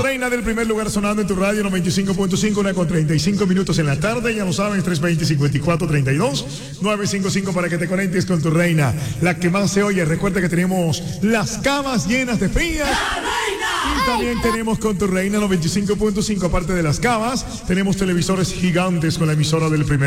reina del primer lugar sonando en tu radio 95.5, 1:35 en la tarde. Ya lo sabes, 320-5432, 955 para que te conectes con tu reina, la que más se oye. Recuerda que tenemos las camas llenas de frías. Y también tenemos con tu reina 95.5, aparte de las camas, tenemos televisores gigantes con la emisora del primer